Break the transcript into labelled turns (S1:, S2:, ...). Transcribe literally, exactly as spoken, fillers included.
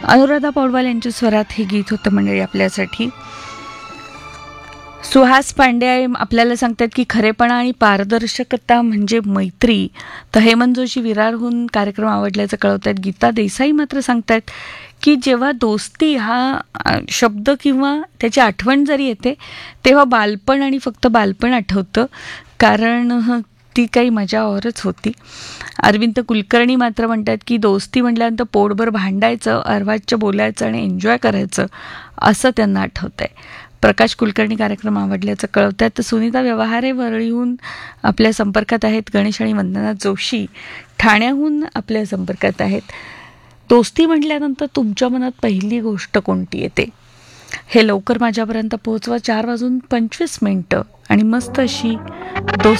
S1: अनुराधा पौडवाल यांच्या स्वरात हे गीत होतं मंडळी आपल्यासाठी. सुहास पांडे आपल्याला सांगतात की खरेपणा आणि पारदर्शकता म्हणजे मैत्री. तर हेमंत जोशी विरारहून कार्यक्रम आवडल्याचं कळवतात. गीता देसाई मात्र सांगतात की जेव्हा दोस्ती हा शब्द किंवा त्याची आठवण जरी येते तेव्हा बालपण आणि फक्त बालपण आठवतं, कारण ती काही मजा औरच होती. अरविंद कुलकर्णी मात्र म्हणतात की दोस्ती म्हटल्यानंतर पोटभर भांडायचं, अर्वाच्य बोलायचं आणि एन्जॉय करायचं असं त्यांना आठवतं आहे. प्रकाश कुलकर्णी कार्यक्रम आवडल्याचं कळवतात. तर सुनीता व्यवहारे वरळीहून आपल्या संपर्कात आहेत. गणेश आणि वंदना जोशी ठाण्याहून आपल्या संपर्कात आहेत. दोस्ती म्हटल्यानंतर तुमच्या मनात पहिली गोष्ट कोणती येते हे लवकर माझ्यापर्यंत पोहोचवा. चार वाजून पंचवीस मिनटं आणि मस्त अशी दोस्ती